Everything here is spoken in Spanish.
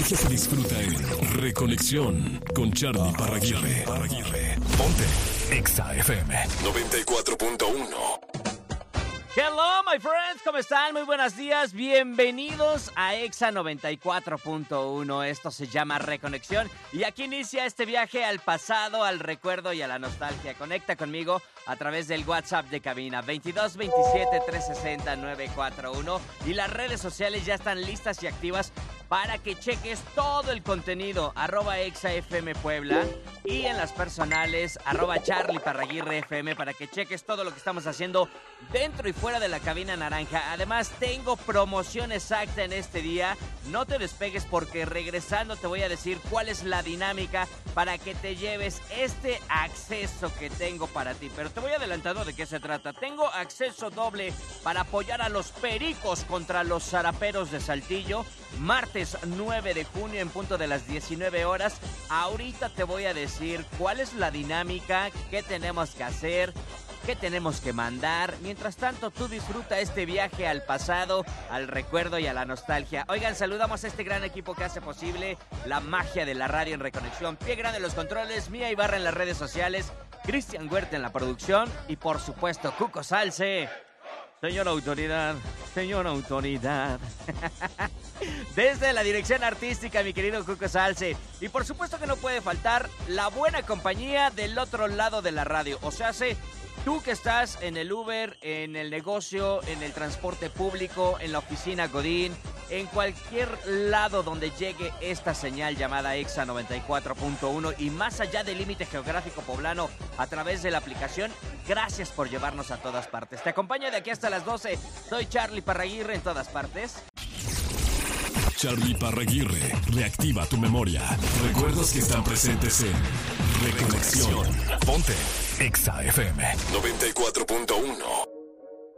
nostalgia se disfruta en Reconexión con Charly Parraguirre. Ponte Exa FM 94.1. Hello, my friends, ¿cómo están? Muy buenos días, bienvenidos a Exa 94.1. Esto se llama Reconexión y aquí inicia este viaje al pasado, al recuerdo y a la nostalgia. Conecta conmigo a través del WhatsApp de cabina 22 27 360 941 y las redes sociales ya están listas y activas para que cheques todo el contenido, @ExaFM Puebla, y en las personales, @Charly Parraguirre FM, para que cheques todo lo que estamos haciendo dentro y fuera de la cabina naranja. Además, tengo promoción exacta en este día. No te despegues porque regresando te voy a decir cuál es la dinámica para que te lleves este acceso que tengo para ti. Pero te voy adelantando de qué se trata. Tengo acceso doble para apoyar a los Pericos contra los Zaraperos de Saltillo. Martes 9 de junio en punto de las 19 horas. Ahorita te voy a decir cuál es la dinámica, qué tenemos que hacer, qué tenemos que mandar. Mientras tanto, tú disfruta este viaje al pasado, al recuerdo y a la nostalgia. Oigan, saludamos a este gran equipo que hace posible la magia de la radio en Reconexión. Pie Grande en los controles, Mía Ibarra en las redes sociales, Cristian Huerta en la producción y por supuesto Cuco Salce. Señora autoridad, señora autoridad. Desde la dirección artística, mi querido Cuco Salce. Y por supuesto que no puede faltar la buena compañía del otro lado de la radio. O sea, tú que estás en el Uber, en el negocio, en el transporte público, en la oficina Godín, en cualquier lado donde llegue esta señal llamada Exa 94.1 y más allá del límite geográfico poblano a través de la aplicación, gracias por llevarnos a todas partes. Te acompaño de aquí hasta las 12. Soy Charly Parraguirre en todas partes. Charly Parraguirre reactiva tu memoria. Recuerdos que están presentes en Reconexión. Ponte Exa FM 94.1.